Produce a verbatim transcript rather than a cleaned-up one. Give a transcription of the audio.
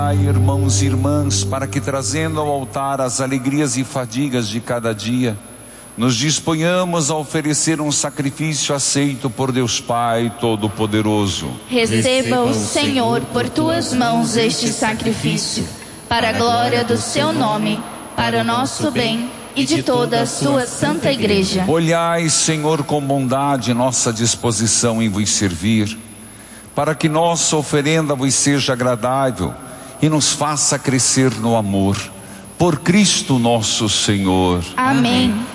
Ai, irmãos e irmãs, para que, trazendo ao altar as alegrias e fadigas de cada dia, nos disponhamos a oferecer um sacrifício aceito por Deus Pai Todo-Poderoso. Receba o Senhor por tuas mãos este sacrifício, para a glória do seu nome, para o nosso bem e de toda a sua santa igreja. Olhai, Senhor, com bondade nossa disposição em vos servir, para que nossa oferenda vos seja agradável e nos faça crescer no amor. Por Cristo nosso Senhor. Amém.